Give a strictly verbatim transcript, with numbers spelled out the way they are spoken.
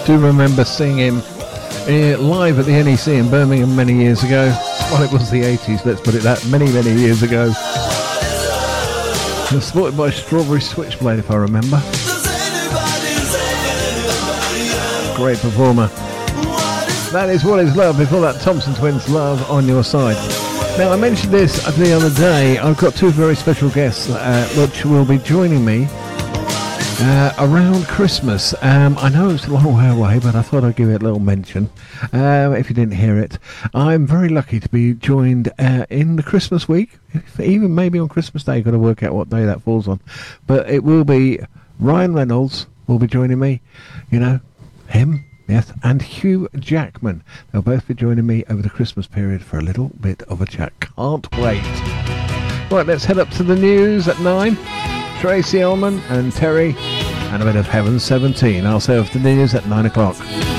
do remember seeing him uh, live at the N E C in Birmingham many years ago. Well, it was the eighties, let's put it that, many, many years ago. He was supported by Strawberry Switchblade, if I remember. Great performer. That is What Is Love. Before that, Thompson Twins, Love on Your Side. Now, I mentioned this the other day. I've got two very special guests uh, which will be joining me uh, around Christmas. Um, I know it's a long way away, but I thought I'd give it a little mention. Uh, if you didn't hear it, I'm very lucky to be joined uh, in the Christmas week, even maybe on Christmas Day. Got to work out what day that falls on. But it will be Ryan Reynolds will be joining me, you know, him. Yes, and Hugh Jackman. They'll both be joining me over the Christmas period for a little bit of a chat. Can't wait. Right, let's head up to the news at nine. Tracy Ullman and Terry and a bit of Heaven seventeen. I'll say off the news at nine o'clock.